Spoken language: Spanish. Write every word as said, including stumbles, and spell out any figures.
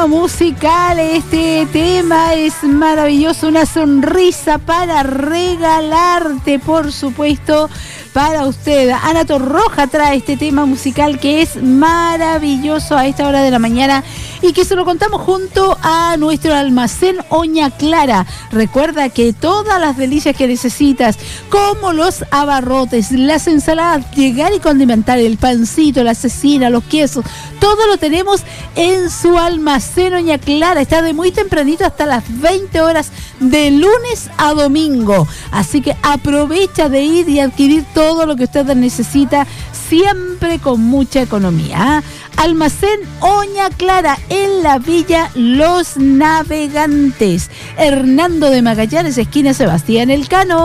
tema musical. Este tema es maravilloso, una sonrisa para regalarte, por supuesto, para usted. Ana Torroja trae este tema musical que es maravilloso a esta hora de la mañana y que se lo contamos junto a nuestro almacén Oña Clara. Recuerda que todas las delicias que necesitas, como los abarrotes, las ensaladas, llegar y condimentar, el pancito, la cecina, los quesos, todo lo tenemos en su almacén Oña Clara. Está de muy tempranito hasta las veinte horas de lunes a domingo. Así que aprovecha de ir y adquirir todo lo que usted necesita, siempre con mucha economía. Almacén Oña Clara en la Villa Los Navegantes. Hernando de Magallanes, esquina Sebastián Elcano.